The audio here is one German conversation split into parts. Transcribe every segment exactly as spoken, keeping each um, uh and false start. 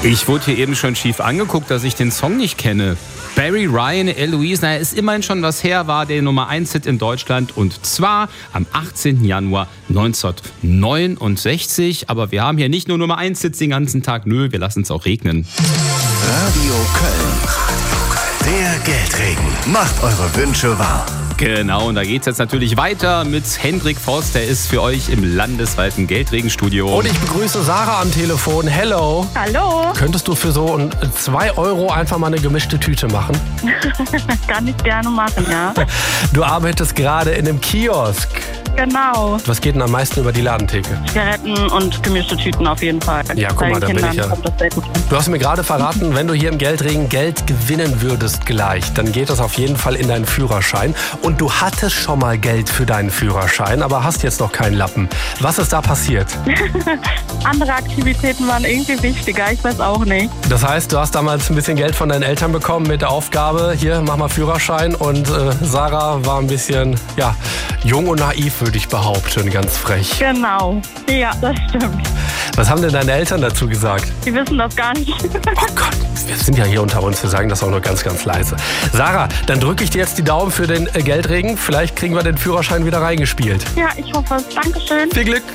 Ich wurde hier eben schon schief angeguckt, dass ich den Song nicht kenne. Barry Ryan, Eloise, naja, ist immerhin schon was her, war der Nummer eins Hit in Deutschland und zwar am achtzehnten Januar neunzehnhundertneunundsechzig. Aber wir haben hier nicht nur Nummer eins Hits den ganzen Tag, nö, wir lassen es auch regnen. Radio Köln. Der Geldregen. Macht eure Wünsche wahr. Genau, und da geht's jetzt natürlich weiter mit Hendrik Voss, der ist für euch im landesweiten Geldregenstudio. Und ich begrüße Sarah am Telefon. Hello. Hallo. Könntest du für so zwei Euro einfach mal eine gemischte Tüte machen? Kann ich gerne machen, ja. Du arbeitest gerade in einem Kiosk. Genau. Was geht denn am meisten über die Ladentheke? Zigaretten und gemischte Tüten auf jeden Fall. Ja, guck mal, da bin ich ja. Du hast mir gerade verraten, wenn du hier im Geldregen Geld gewinnen würdest gleich, dann geht das auf jeden Fall in deinen Führerschein. Und du hattest schon mal Geld für deinen Führerschein, aber hast jetzt noch keinen Lappen. Was ist da passiert? Andere Aktivitäten waren irgendwie wichtiger, ich weiß auch nicht. Das heißt, du hast damals ein bisschen Geld von deinen Eltern bekommen mit der Aufgabe, hier, mach mal Führerschein. Und äh, Sarah war ein bisschen, ja, jung und naiv, würde ich behaupten, ganz frech. Genau, ja, das stimmt. Was haben denn deine Eltern dazu gesagt? Die wissen das gar nicht. Oh Gott, wir sind ja hier unter uns, wir sagen das auch nur ganz, ganz leise. Sarah, dann drücke ich dir jetzt die Daumen für den äh, Geldregen. Vielleicht kriegen wir den Führerschein wieder reingespielt. Ja, ich hoffe es. Dankeschön. Viel Glück.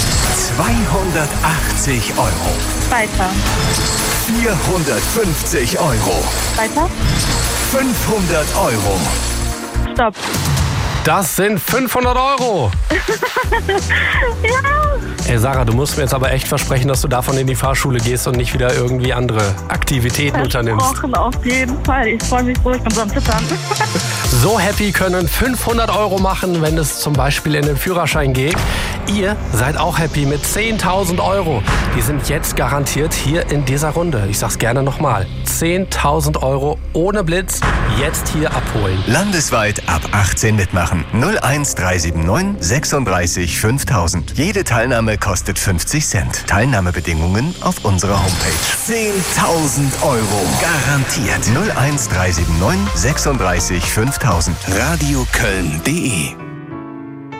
zweihundertachtzig Euro. Weiter. vierhundertfünfzig Euro. Weiter. fünfhundert Euro. Stopp. Das sind fünfhundert Euro. Ja. Ey Sarah, du musst mir jetzt aber echt versprechen, dass du davon in die Fahrschule gehst und nicht wieder irgendwie andere Aktivitäten unternimmst. Versprochen, auf jeden Fall. Ich freue mich so, ich bin so am Zittern. So happy können fünfhundert Euro machen, wenn es zum Beispiel in den Führerschein geht. Ihr seid auch happy mit zehntausend Euro. Die sind jetzt garantiert hier in dieser Runde. Ich sag's gerne nochmal. zehntausend Euro ohne Blitz. Jetzt hier abholen. Landesweit ab achtzehn mitmachen. null eins drei sieben neun sechsunddreißig fünftausend. Jede Teilnahme kostet fünfzig Cent. Teilnahmebedingungen auf unserer Homepage. zehntausend Euro. Garantiert. null eins drei sieben neun sechsunddreißig fünftausend. radioköln punkt de